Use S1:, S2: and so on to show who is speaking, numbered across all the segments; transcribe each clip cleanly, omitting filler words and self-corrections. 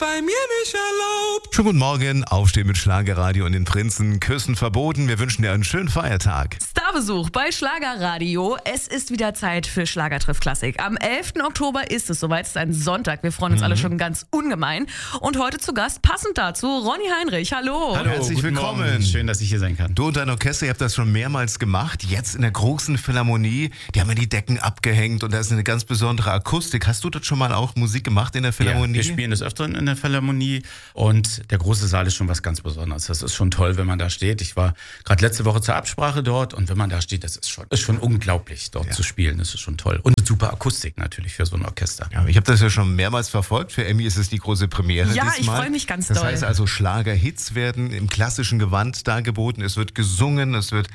S1: bei mir nicht erlaubt.
S2: Schönen guten Morgen, Aufstehen mit Schlagerradio und den Prinzen, Küssen verboten. Wir wünschen dir einen schönen Feiertag.
S3: Starbesuch bei Schlagerradio. Es ist wieder Zeit für Schlager trifft Klassik. Am 11. Oktober ist es soweit, es ist ein Sonntag. Wir freuen uns alle schon ganz ungemein. Und heute zu Gast, passend dazu, Ronny Heinrich. Hallo.
S2: Hallo, herzlich
S4: guten
S2: willkommen.
S4: Morgen. Schön, dass ich hier sein kann.
S2: Du und dein Orchester, ihr habt das schon mehrmals gemacht. Jetzt in der großen Philharmonie. Die haben ja die Decken abgehängt und da ist eine ganz besondere Akustik. Hast du dort schon mal auch Musik gemacht in der Philharmonie?
S4: Ja, wir spielen des Öfteren in der Philharmonie und der große Saal ist schon was ganz Besonderes. Das ist schon toll, wenn man da steht. Ich war gerade letzte Woche zur Absprache dort und wenn man da steht, das ist schon unglaublich, dort zu spielen. Das ist schon toll. Und eine super Akustik natürlich für so ein Orchester.
S2: Ja, ich habe das ja schon mehrmals verfolgt. Für Emmy ist es die große Premiere
S3: Ja,
S2: diesmal.
S3: ich freue mich ganz
S2: Das
S3: doll.
S2: heißt also, Schlagerhits werden im klassischen Gewand dargeboten. Es wird gesungen, es wird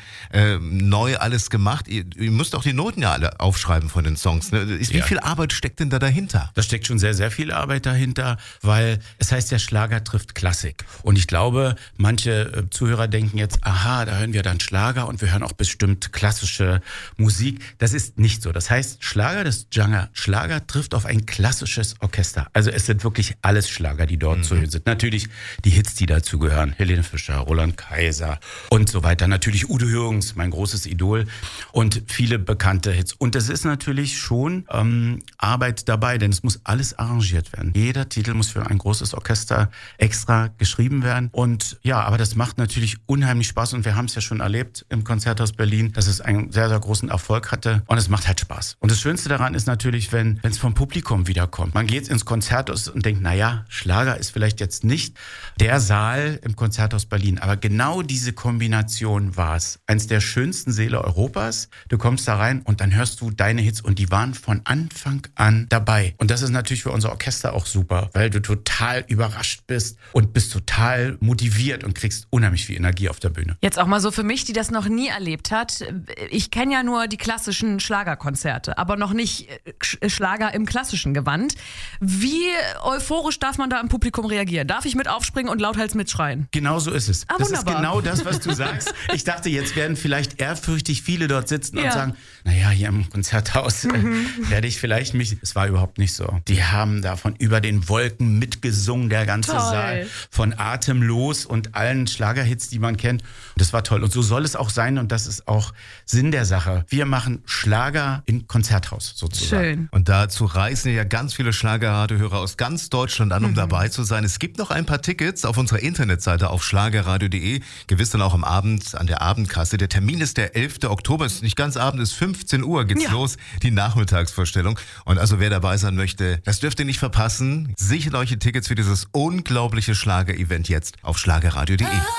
S2: neu alles gemacht. Ihr müsst auch die Noten ja alle aufschreiben von den Songs. Ne? Wie viel Arbeit steckt denn da dahinter?
S4: Da steckt schon sehr, sehr viel Arbeit dahinter, weil es heißt ja, Schlager trifft Klassik. Und ich glaube, manche Zuhörer denken jetzt, aha, da hören wir dann Schlager und wir hören auch bestimmt klassische Musik. Das ist nicht so. Das heißt, das Genre Schlager trifft auf ein klassisches Orchester. Also es sind wirklich alles Schlager, die dort zu hören sind. Natürlich die Hits, die dazu gehören. Helene Fischer, Roland Kaiser und so weiter. Natürlich Udo Jürgens, mein großes Idol. Und viele bekannte Hits. Und es ist natürlich schon Arbeit dabei, denn es muss alles arrangiert werden. Jeder Titel muss für ein großes Orchester extra geschrieben werden. Und ja, aber das macht natürlich unheimlich Spaß. Und wir haben es ja schon erlebt im Konzerthaus Berlin, dass es einen sehr, sehr großen Erfolg hatte. Und es macht halt Spaß. Und das Schönste daran ist natürlich, wenn es vom Publikum wiederkommt. Man geht ins Konzerthaus und denkt, naja, Schlager ist vielleicht jetzt nicht der Saal im Konzerthaus Berlin. Aber genau diese Kombination war es. Eins der schönsten Säle Europas. Du kommst da rein und dann hörst du deine Hits und die waren von Anfang an dabei. Und das ist natürlich für unser Orchester auch super, weil du total überrascht bist und bist total motiviert und kriegst unheimlich viel Energie auf der Bühne.
S3: Jetzt auch mal so für mich, die das noch nie erlebt hat. Ich kenne ja nur die klassischen Schlagerkonzerte, aber noch nicht Schlager im klassischen Gewand. Wie euphorisch darf man da im Publikum reagieren? Darf ich mit aufspringen und lauthals mitschreien?
S4: Genau so ist es. Das
S3: wunderbar.
S4: ist genau das, was du sagst. Ich dachte, jetzt werden vielleicht ehrfürchtig viele dort sitzen
S3: Ja.
S4: und sagen, naja, hier im Konzerthaus werde ich vielleicht mich... Es war überhaupt nicht so. Die haben da von über den Wolken mitgesungen, der ganze
S3: Toll.
S4: Saal. Von Atemlos und allen Schlagerhits, die man kennt. Und das war toll. Und so soll es auch sein und das ist auch Sinn der Sache. Wir machen Schlager im Konzerthaus sozusagen.
S3: Schön.
S2: Und dazu reisen ja ganz viele Schlagerradiohörer aus ganz Deutschland an, um dabei zu sein. Es gibt noch ein paar Tickets auf unserer Internetseite auf schlagerradio.de. Gewiss dann auch am Abend an der Abendkasse. Der Termin ist der 11. Oktober. Ist nicht ganz Abend, ist 15 Uhr geht's los. Die Nachmittagsvorstellung. Und also wer dabei sein möchte, das dürft ihr nicht verpassen. Sichert euch die Tickets für dieses unglaubliche Schlager-Event jetzt auf schlagerradio.de.